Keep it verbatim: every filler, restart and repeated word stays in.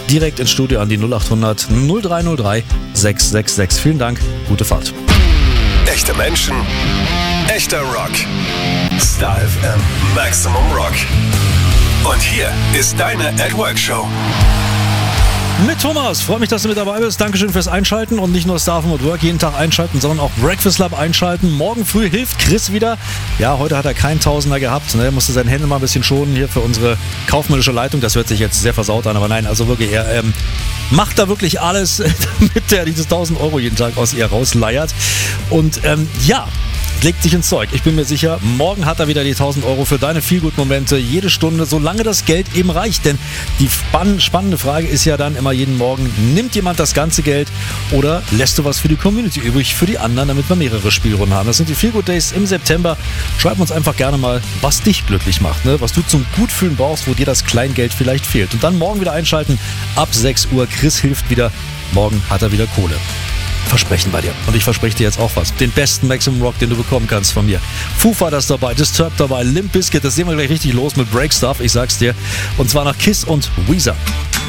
direkt ins Studio an die null acht hundert null drei null drei sechs sechs sechs. Vielen Dank, gute Fahrt. Echte Menschen, echter Rock. Star F M Maximum Rock. Und hier ist deine At Work Show. Mit Thomas. Freue mich, dass du mit dabei bist. Dankeschön fürs Einschalten und nicht nur Star F M at Work jeden Tag einschalten, sondern auch Breakfast Lab einschalten. Morgen früh hilft Chris wieder. Ja, heute hat er keinen Tausender gehabt. Ne? Er musste seine Hände mal ein bisschen schonen hier für unsere kaufmännische Leitung. Das hört sich jetzt sehr versaut an, aber nein, also wirklich, er ähm, macht da wirklich alles, damit er dieses tausend Euro jeden Tag aus ihr rausleiert. Und ähm, ja, legt sich ins Zeug. Ich bin mir sicher, morgen hat er wieder die tausend Euro für deine Feelgood-Momente. Jede Stunde, solange das Geld eben reicht. Denn die spann- spannende Frage ist ja dann immer jeden Morgen, nimmt jemand das ganze Geld oder lässt du was für die Community übrig, für die anderen, damit wir mehrere Spielrunden haben. Das sind die Feelgood Days im September. Schreib uns einfach gerne mal, was dich glücklich macht, ne? Was du zum Gutfühlen brauchst, wo dir das Kleingeld vielleicht fehlt. Und dann morgen wieder einschalten, ab sechs Uhr. Chris hilft wieder. Morgen hat er wieder Kohle. Versprechen bei dir. Und ich verspreche dir jetzt auch was. Den besten Maximum Rock, den du bekommen kannst von mir. Foo Fighters dabei, Disturbed dabei, Limp Bizkit. Das sehen wir gleich richtig los mit Break Stuff, ich sag's dir. Und zwar nach Kiss und Weezer.